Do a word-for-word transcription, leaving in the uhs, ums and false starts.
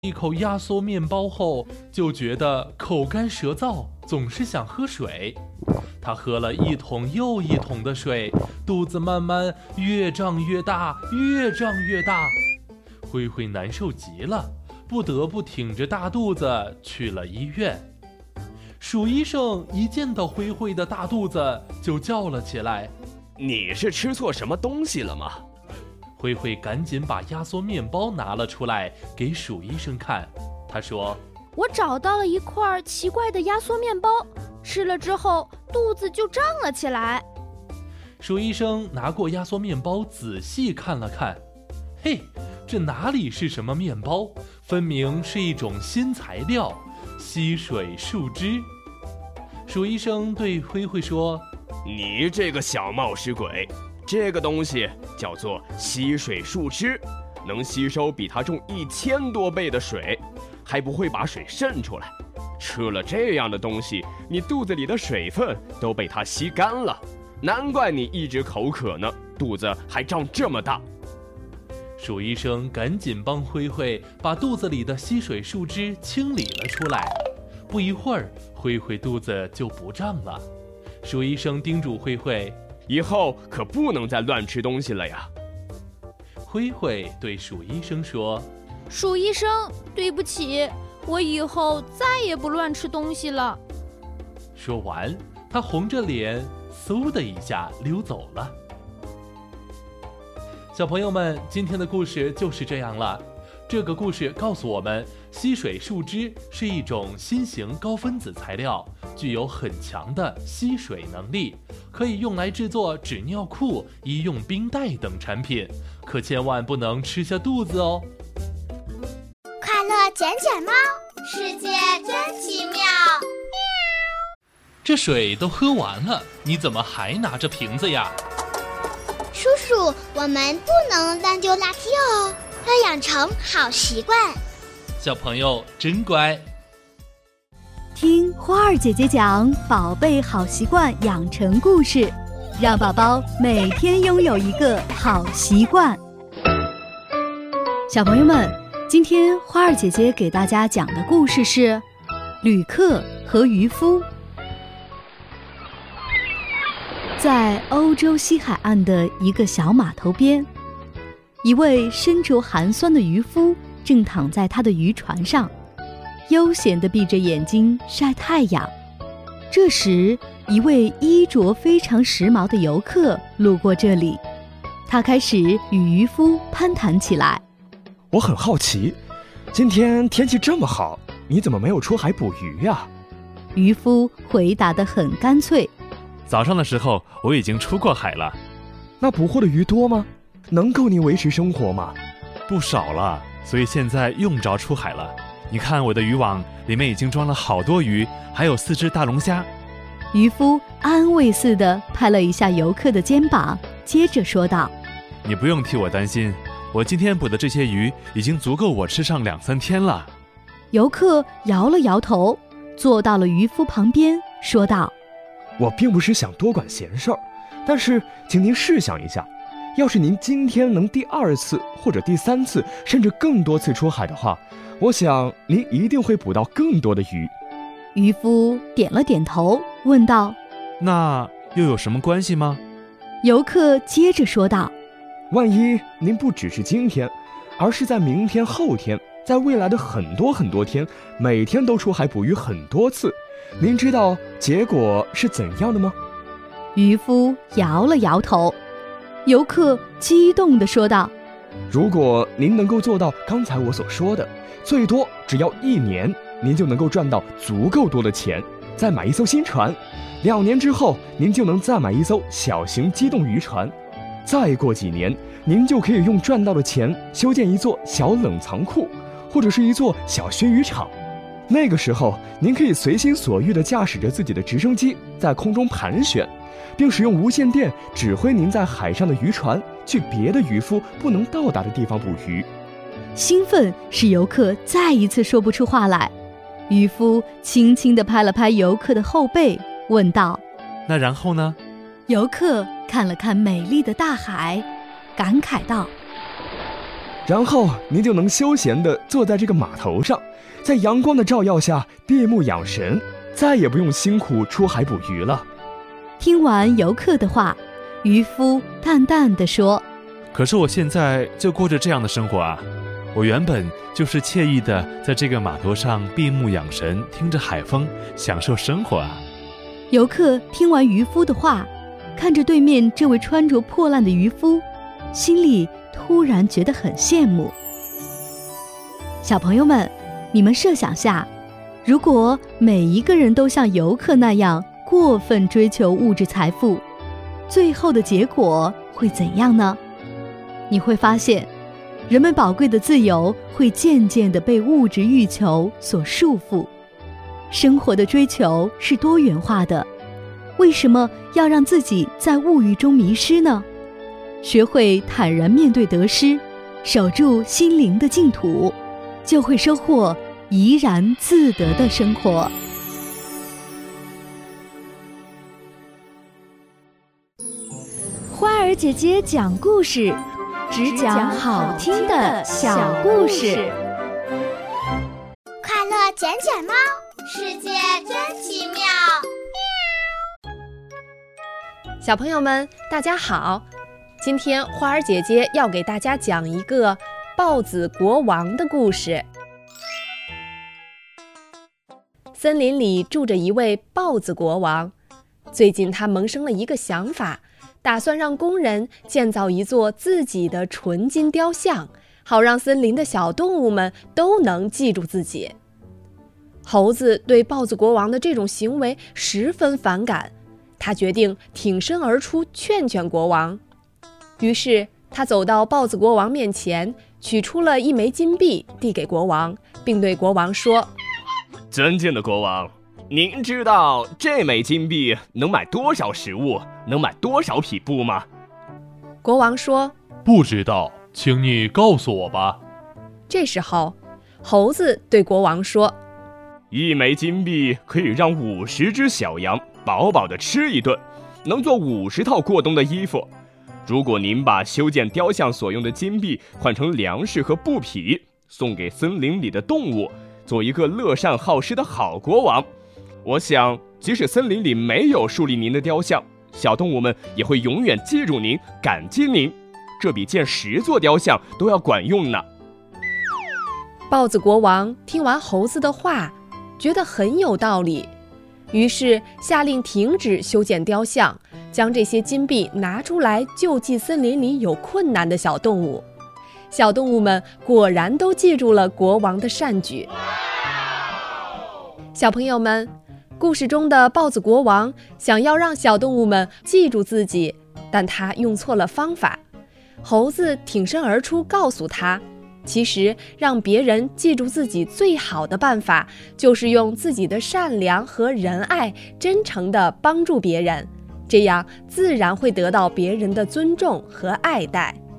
一口压缩面包后，就觉得口干舌燥，总是想喝水。他喝了一桶又一桶的水，肚子慢慢越胀越大，越胀越大。灰灰难受极了，不得不挺着大肚子去了医院。鼠医生一见到灰灰的大肚子，就叫了起来：“ 你是吃错什么东西了吗？” 灰灰赶紧把压缩面包拿了出来给鼠医生看。他说：“ 我找到了一块奇怪的压缩面包，吃了之后肚子就胀了起来。” 鼠医生拿过压缩面包仔细看了看，嘿，这哪里是什么面包，分明是一种新材料——吸水树枝。鼠医生对灰灰说：“ 你这个小冒失鬼，这个东西叫做吸水树枝，能吸收比它重一千多倍的水，还不会把水渗出来。吃了这样的东西，你肚子里的水分都被它吸干了，难怪你一直口渴呢，肚子还胀这么大。” 鼠医生赶紧帮灰灰把肚子里的吸水树枝清理了出来。不一会儿，灰灰肚子就不胀了。鼠医生叮嘱灰灰：“ 以后可不能再乱吃东西了呀。” 灰灰对鼠医生说：“ 鼠医生，对不起，我以后再也不乱吃东西了。” 说完，他红着脸，嗖的一下溜走了。小朋友们，今天的故事就是这样了。这个故事告诉我们，吸水树枝是一种新型高分子材料，具有很强的吸水能力，可以用来制作纸尿裤、医用冰袋等产品，可千万不能吃下肚子哦。 快乐捡捡猫，世界真奇妙。 这水都喝完了，你怎么还拿着瓶子呀？ 叔叔，我们不能乱丢垃圾哦，要养成好习惯。 小朋友真乖。 听花儿姐姐讲宝贝好习惯养成故事，让宝宝每天拥有一个好习惯。小朋友们，今天花儿姐姐给大家讲的故事是旅客和渔夫。在欧洲西海岸的一个小码头边，一位身着寒酸的渔夫正躺在他的渔船上，悠闲地闭着眼睛晒太阳。这时，一位衣着非常时髦的游客路过这里，他开始与渔夫攀谈起来。 我很好奇，今天天气这么好，你怎么没有出海捕鱼呀？ 渔夫回答得很干脆： 早上的时候我已经出过海了。 那捕获的鱼多吗？能够你维持生活吗？ 不少了，所以现在用不着出海了。你看我的渔网里面已经装了好多鱼，还有四只大龙虾。 渔夫安慰似的拍了一下游客的肩膀，接着说道： 你不用替我担心，我今天捕的这些鱼已经足够我吃上两三天了。 游客摇了摇头，坐到了渔夫旁边，说道： 我并不是想多管闲事儿，但是请您试想一下，要是您今天能第二次或者第三次甚至更多次出海的话，我想您一定会捕到更多的鱼。 渔夫点了点头，问道： 那又有什么关系吗？ 游客接着说道： 万一您不只是今天，而是在明天、后天，在未来的很多很多天，每天都出海捕鱼很多次，您知道结果是怎样的吗？ 渔夫摇了摇头。游客激动地说道： 如果您能够做到刚才我所说的，最多只要一年，您就能够赚到足够多的钱，再买一艘新船。两年之后，您就能再买一艘小型机动渔船。再过几年，您就可以用赚到的钱修建一座小冷藏库，或者是一座小熏渔场。那个时候，您可以随心所欲地驾驶着自己的直升机在空中盘旋，并使用无线电指挥您在海上的渔船去别的渔夫不能到达的地方捕鱼。 兴奋使游客再一次说不出话来。渔夫轻轻地拍了拍游客的后背，问道： 那然后呢？ 游客看了看美丽的大海，感慨道： 然后您就能休闲地坐在这个码头上，在阳光的照耀下闭目养神，再也不用辛苦出海捕鱼了。 听完游客的话，渔夫淡淡地说： 可是我现在就过着这样的生活啊，我原本就是惬意的在这个码头上闭目养神，听着海风，享受生活啊。 游客听完渔夫的话，看着对面这位穿着破烂的渔夫，心里突然觉得很羡慕。小朋友们，你们设想下，如果每一个人都像游客那样过分追求物质财富，最后的结果会怎样呢？你会发现，人们宝贵的自由会渐渐地被物质欲求所束缚。生活的追求是多元化的，为什么要让自己在物欲中迷失呢？学会坦然面对得失，守住心灵的净土，就会收获怡然自得的生活。 花儿姐姐讲故事，只讲好听的小故事。 快乐捡捡猫，世界真奇妙。 小朋友们，大家好！今天花儿姐姐要给大家讲一个豹子国王的故事。森林里住着一位豹子国王，最近他萌生了一个想法，打算让工人建造一座自己的纯金雕像，好让森林的小动物们都能记住自己。猴子对豹子国王的这种行为十分反感，他决定挺身而出劝劝国王。于是他走到豹子国王面前，取出了一枚金币递给国王，并对国王说： 尊敬的国王，您知道这枚金币能买多少食物，能买多少匹布吗？ 国王说： 不知道，请你告诉我吧。 这时候猴子对国王说： 一枚金币可以让五十只小羊饱饱地吃一顿，能做五十套过冬的衣服。如果您把修建雕像所用的金币换成粮食和布匹，送给森林里的动物，做一个乐善好施的好国王，我想即使森林里没有树立您的雕像，小动物们也会永远记住您，感激您。这比建十座雕像都要管用呢。 豹子国王听完猴子的话，觉得很有道理，于是下令停止修建雕像，将这些金币拿出来救济森林里有困难的小动物。小动物们果然都记住了国王的善举。小朋友们，故事中的豹子国王想要让小动物们记住自己，但他用错了方法。猴子挺身而出告诉他，其实让别人记住自己最好的办法，就是用自己的善良和仁爱真诚地帮助别人，这样自然会得到别人的尊重和爱戴。